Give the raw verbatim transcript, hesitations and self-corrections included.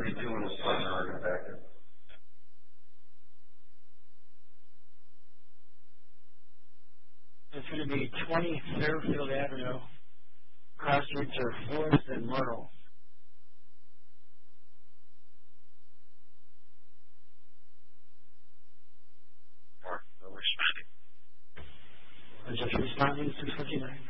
thirty-two and a seven are impacted. It's going to be twenty Fairfield Avenue. Cross streets are Forest and Myrtle. Or no responding. I'm just responding to fifty-nine.